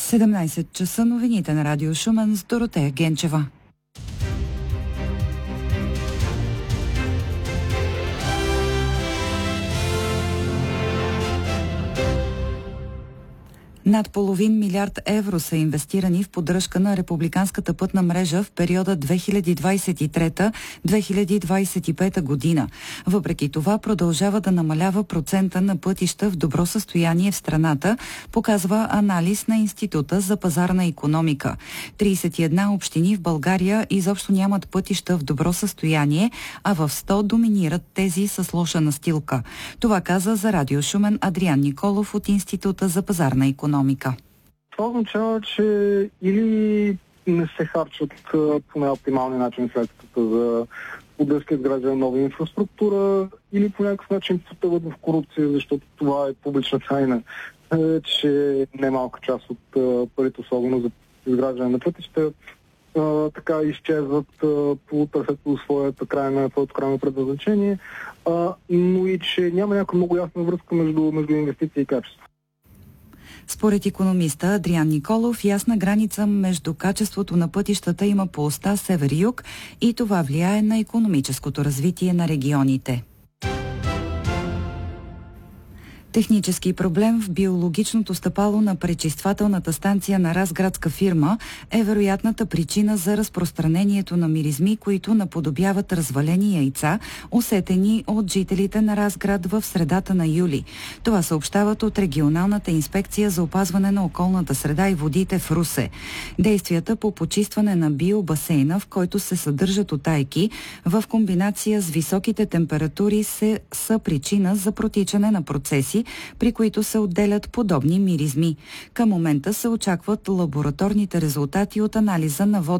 17 часа, новините на Радио Шумен с Доротея Генчева. Над половин милиард евро са инвестирани в поддръжка на републиканската пътна мрежа в периода 2023-2025 година. Въпреки това продължава да намалява процента на пътища в добро състояние в страната, показва анализ на Института за пазарна икономика. 31 общини в България изобщо нямат пътища в добро състояние, а в 100 доминират тези с лоша настилка. Това каза за Радио Шумен Адриан Николов от Института за пазарна икономика. Това означава, че или не се харчат по най-оптималния начин средствата за поддръжка и изграждане на нова инфраструктура, или по някакъв начин потъват в корупция, защото това е публична тайна, че немалка част от парите, особено за изграждане на пътища, така изчезват по търсето своето крайно предназначение, но и че няма някаква много ясна връзка между инвестиции и качество. Според икономиста Адриан Николов, ясна граница между качеството на пътищата има по оста север-юг и това влияе на икономическото развитие на регионите. Технически проблем в биологичното стъпало на пречиствателната станция на разградска фирма е вероятната причина за разпространението на миризми, които наподобяват развалени яйца, усетени от жителите на Разград в средата на юли. Това съобщават от Регионалната инспекция за опазване на околната среда и водите в Русе. Действията по почистване на биобасейна, в който се съдържат утайки, в комбинация с високите температури са причина за протичане на процеси, при които се отделят подобни миризми. Към момента се очакват лабораторните резултати от анализа на водата